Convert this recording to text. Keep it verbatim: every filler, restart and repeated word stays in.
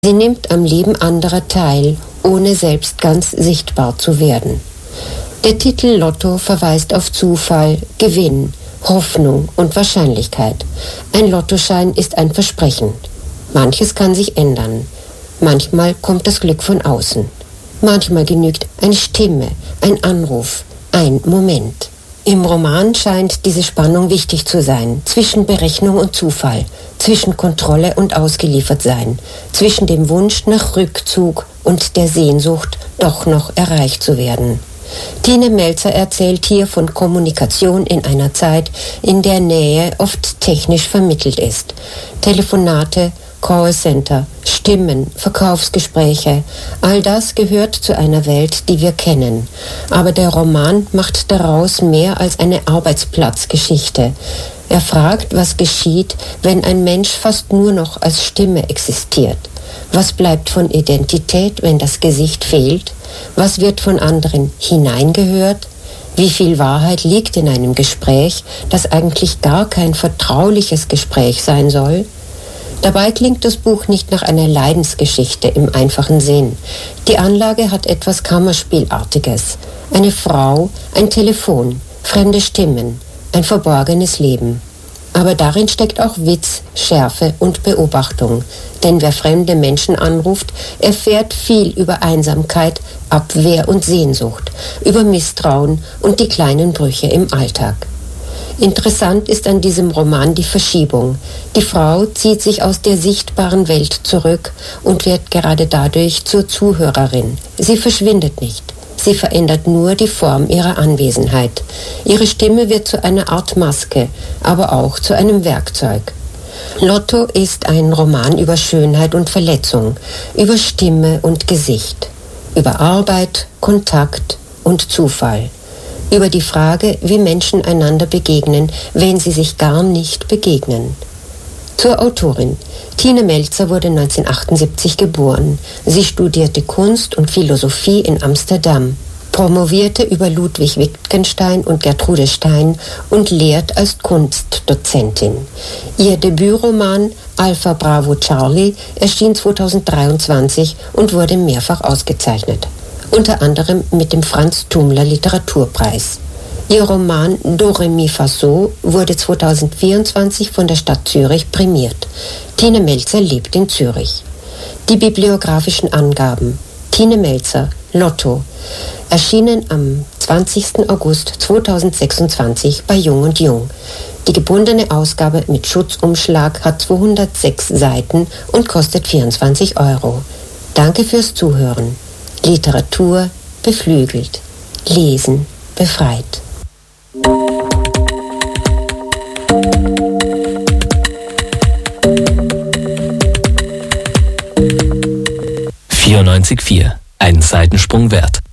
Sie nimmt am Leben anderer teil, ohne selbst ganz sichtbar zu werden. Der Titel Lotto verweist auf Zufall, Gewinn, Hoffnung und Wahrscheinlichkeit. Ein Lottoschein ist ein Versprechen. Manches kann sich ändern. Manchmal kommt das Glück von außen. Manchmal genügt eine Stimme, ein Anruf, ein Moment. Im Roman scheint diese Spannung wichtig zu sein, zwischen Berechnung und Zufall, zwischen Kontrolle und Ausgeliefertsein, zwischen dem Wunsch nach Rückzug und der Sehnsucht, doch noch erreicht zu werden. Tine Melzer erzählt hier von Kommunikation in einer Zeit, in der Nähe oft technisch vermittelt ist. Telefonate, Callcenter, Stimmen, Verkaufsgespräche, all das gehört zu einer Welt, die wir kennen. Aber der Roman macht daraus mehr als eine Arbeitsplatzgeschichte. Er fragt, was geschieht, wenn ein Mensch fast nur noch als Stimme existiert. Was bleibt von Identität, wenn das Gesicht fehlt? Was wird von anderen hineingehört? Wie viel Wahrheit liegt in einem Gespräch, das eigentlich gar kein vertrauliches Gespräch sein soll? Dabei klingt das Buch nicht nach einer Leidensgeschichte im einfachen Sinn. Die Anlage hat etwas Kammerspielartiges. Eine Frau, ein Telefon, fremde Stimmen, ein verborgenes Leben. Aber darin steckt auch Witz, Schärfe und Beobachtung. Denn wer fremde Menschen anruft, erfährt viel über Einsamkeit, Abwehr und Sehnsucht, über Misstrauen und die kleinen Brüche im Alltag. Interessant ist an diesem Roman die Verschiebung. Die Frau zieht sich aus der sichtbaren Welt zurück und wird gerade dadurch zur Zuhörerin. Sie verschwindet nicht. Sie verändert nur die Form ihrer Anwesenheit. Ihre Stimme wird zu einer Art Maske, aber auch zu einem Werkzeug. Lotto ist ein Roman über Schönheit und Verletzung, über Stimme und Gesicht, über Arbeit, Kontakt und Zufall. Über die Frage, wie Menschen einander begegnen, wenn sie sich gar nicht begegnen. Zur Autorin. Tine Melzer wurde neunzehnhundertachtundsiebzig geboren. Sie studierte Kunst und Philosophie in Amsterdam, promovierte über Ludwig Wittgenstein und Gertrude Stein und lehrt als Kunstdozentin. Ihr Debütroman Alpha Bravo Charlie erschien zweitausenddreiundzwanzig und wurde mehrfach ausgezeichnet. Unter anderem mit dem Franz-Thumler Literaturpreis. Ihr Roman Do Re Mi Fa So wurde zweitausendvierundzwanzig von der Stadt Zürich prämiert. Tine Melzer lebt in Zürich. Die bibliografischen Angaben. Tine Melzer, Lotto, erschienen am zwanzigsten August zweitausendsechsundzwanzig bei Jung und Jung. Die gebundene Ausgabe mit Schutzumschlag hat zweihundertsechs Seiten und kostet vierundzwanzig Euro. Danke fürs Zuhören. Literatur beflügelt, Lesen befreit. vierundneunzig Komma vier, ein Seitensprung wert.